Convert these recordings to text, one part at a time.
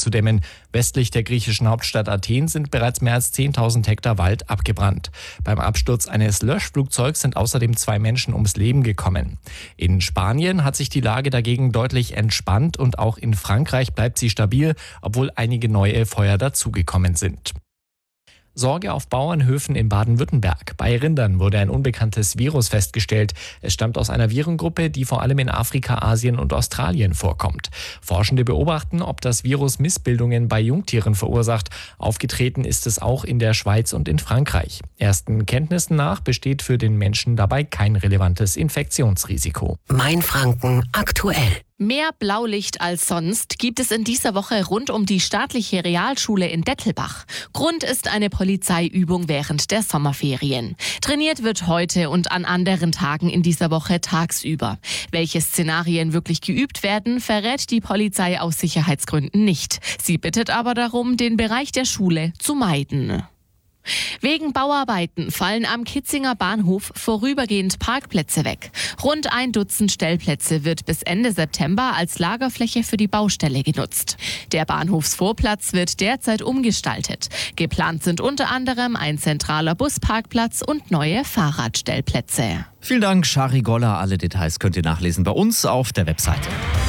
einzudämmen. Westlich der griechischen Hauptstadt Athen sind bereits mehr als 10.000 Hektar Wald abgebrannt. Beim Absturz eines Löschflugzeugs sind außerdem 2 Menschen ums Leben gekommen. In Spanien hat sich die Lage dagegen deutlich entspannt und auch in Frankreich bleibt sie stabil, obwohl einige neue Feuer dazugekommen sind. Sorge auf Bauernhöfen in Baden-Württemberg. Bei Rindern wurde ein unbekanntes Virus festgestellt. Es stammt aus einer Virengruppe, die vor allem in Afrika, Asien und Australien vorkommt. Forschende beobachten, ob das Virus Missbildungen bei Jungtieren verursacht. Aufgetreten ist es auch in der Schweiz und in Frankreich. Ersten Kenntnissen nach besteht für den Menschen dabei kein relevantes Infektionsrisiko. Mainfranken aktuell. Mehr Blaulicht als sonst gibt es in dieser Woche rund um die staatliche Realschule in Dettelbach. Grund ist eine Polizeiübung während der Sommerferien. Trainiert wird heute und an anderen Tagen in dieser Woche tagsüber. Welche Szenarien wirklich geübt werden, verrät die Polizei aus Sicherheitsgründen nicht. Sie bittet aber darum, den Bereich der Schule zu meiden. Wegen Bauarbeiten fallen am Kitzinger Bahnhof vorübergehend Parkplätze weg. Rund 1 Dutzend Stellplätze wird bis Ende September als Lagerfläche für die Baustelle genutzt. Der Bahnhofsvorplatz wird derzeit umgestaltet. Geplant sind unter anderem ein zentraler Busparkplatz und neue Fahrradstellplätze. Vielen Dank, Shari Goller. Alle Details könnt ihr nachlesen bei uns auf der Webseite.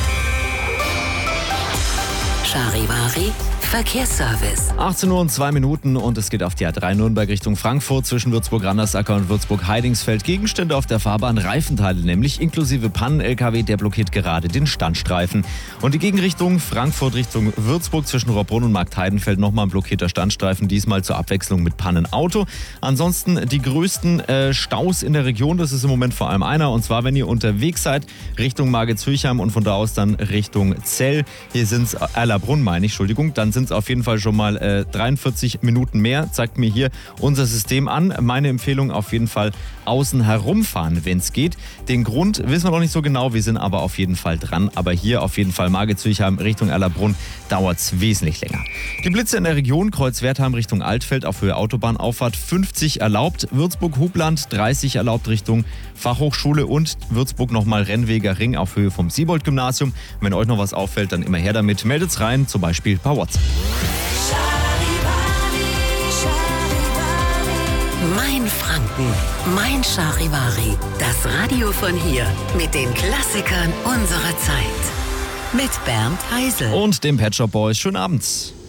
Charivari Verkehrsservice. 18:02 und es geht auf die A3 Nürnberg Richtung Frankfurt zwischen Würzburg-Randersacker und Würzburg-Heidingsfeld. Gegenstände auf der Fahrbahn, Reifenteile nämlich, inklusive Pannen-LKW, der blockiert gerade den Standstreifen. Und die Gegenrichtung Frankfurt Richtung Würzburg zwischen Rohrbrunn und Marktheidenfeld nochmal ein blockierter Standstreifen, diesmal zur Abwechslung mit Pannenauto. Ansonsten die größten Staus in der Region, das ist im Moment vor allem einer, und zwar wenn ihr unterwegs seid Richtung Margit-Zürchheim und von da aus dann Richtung Zell. Hier sind es Erlabrunn, dann sind es auf jeden Fall schon mal 43 Minuten mehr, zeigt mir hier unser System an. Meine Empfehlung auf jeden Fall außen herumfahren, wenn es geht. Den Grund wissen wir noch nicht so genau, wir sind aber auf jeden Fall dran. Aber hier auf jeden Fall Margit-Zürchheim Richtung Erlabrunn dauert es wesentlich länger. Die Blitze in der Region, Kreuz-Wertheim Richtung Altfeld auf Höhe Autobahnauffahrt 50 erlaubt, Würzburg-Hubland 30 erlaubt Richtung Fachhochschule und Würzburg nochmal Rennweger Ring auf Höhe vom Siebold-Gymnasium. Wenn euch noch was auffällt, dann immer her damit. Meldet's rein, zum Beispiel per WhatsApp. Mainfranken, mein Charivari. Das Radio von hier mit den Klassikern unserer Zeit. Mit Bernd Heisel Und dem Pet Shop Boys. Schönen Abend.